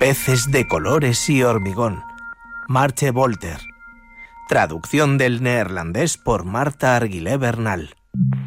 Peces de colores y hormigón. Marche Volter. Traducción del neerlandés por Marta Arguilé Bernal.